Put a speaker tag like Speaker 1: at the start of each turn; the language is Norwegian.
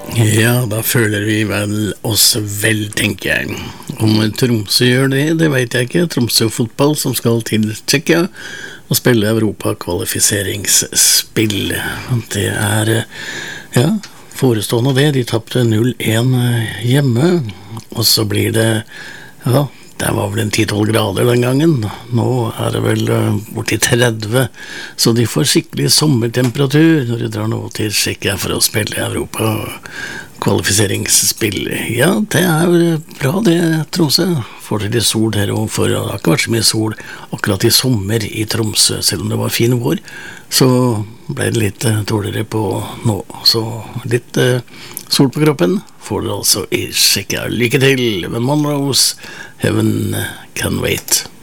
Speaker 1: Ja, da føler vi vel oss vel, tenker jeg. Om Tromsø gjør det, det vet jeg ikke. Tromsø fotball som skal til Tsjekkia og spille Europa-kvalifiseringsspill. Det ja, forestående det. De tappte 0-1 hjemme, og så blir det, ja, det var vel en 10-12 grader den gangen. Nå er det vel borti 30, så de får skikkelig sommertemperatur når de drar nå til Tsjekkia for å spille Europa kvalifiseringsspill. Ja, det er bra det, Tromsø. Får til litt sol her, og for det har ikke vært så mye sol akkurat i sommer i Tromsø, selv om det var fin vår, så ble det litt dårligere på nå. Så litt sol på kroppen får dere altså i Tsjekkia. Lykke til med Monrose, Heaven Can Wait.